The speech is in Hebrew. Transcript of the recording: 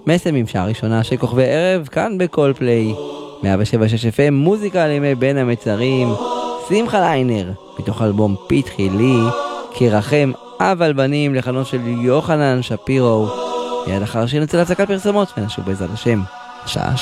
מסיימים שעה ראשונה של כוכבי ערב כאן בכל פליי 107.6 FM, מוזיקה לימי בין המצרים. שמחה ליינר מתוך אלבום פיתחי לי, כרחם אבל בנים, לחנו של יוחנן שפירו. מיד אחר שנצא להפסקת פרסומות ונשוב בעזרת השם השעה